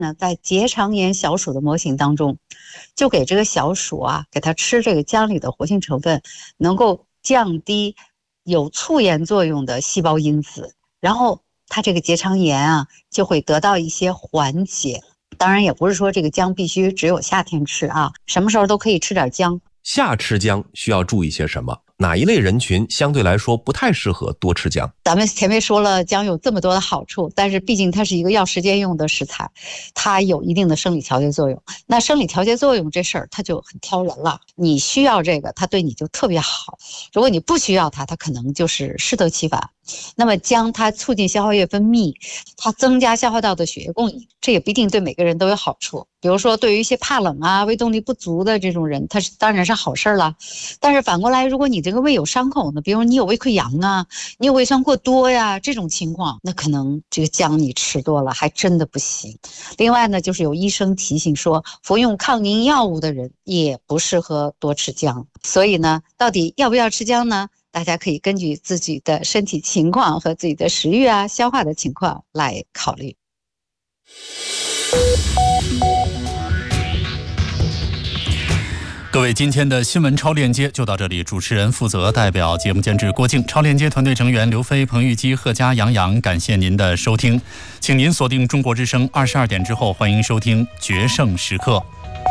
呢，在结肠炎小鼠的模型当中，就给这个小鼠啊，给它吃这个姜里的活性成分，能够降低有促炎作用的细胞因子，然后它这个结肠炎啊就会得到一些缓解。当然也不是说这个姜必须只有夏天吃啊，什么时候都可以吃点姜。 夏吃姜需要注意些什么？哪一类人群相对来说不太适合多吃姜？ 咱们前面说了，姜有这么多的好处，但是毕竟它是一个要时间用的食材，它有一定的生理调节作用。那生理调节作用这事儿，它就很挑人了。你需要这个，它对你就特别好；如果你不需要它，它可能就是适得其反。那么姜它促进消化液分泌，它增加消化道的血液供应，这也不一定对每个人都有好处。比如说，对于一些怕冷啊、胃动力不足的这种人，它当然是好事了。但是反过来，如果你这个胃有伤口呢，比如你有胃溃疡啊，你有胃酸过多呀，这种情况，那可能这个姜你吃多了还真的不行。另外呢，就是有医生提醒说，服用抗凝药物的人也不适合多吃姜。所以呢，到底要不要吃姜呢？大家可以根据自己的身体情况和自己的食欲啊、消化的情况来考虑。 各位，今天的新闻超链接就到这里。主持人负责，代表节目监制郭靖，超链接团队成员刘飞、彭玉基、贺佳、杨洋，感谢您的收听，请您锁定中国之声22点之后，欢迎收听决胜时刻。